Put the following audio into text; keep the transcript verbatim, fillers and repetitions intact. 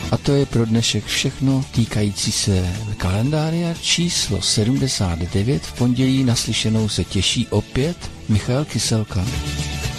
A to je pro dnešek všechno týkající se kalendária číslo sedmdesát devět. V pondělí naslyšenou se těší opět Michal Kyselka.